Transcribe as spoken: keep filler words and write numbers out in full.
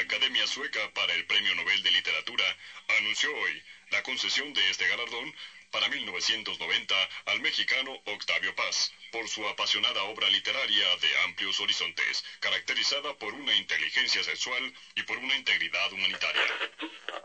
Academia Sueca para el Premio Nobel de Literatura anunció hoy la concesión de este galardón para mil novecientos noventa al mexicano Octavio Paz, por su apasionada obra literaria de amplios horizontes, caracterizada por una inteligencia sexual y por una integridad humanitaria.